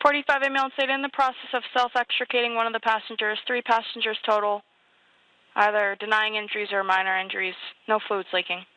45 ambulance data in the process of self-extricating one of the passengers. 3 passengers total, either denying injuries or minor injuries. No fluids leaking.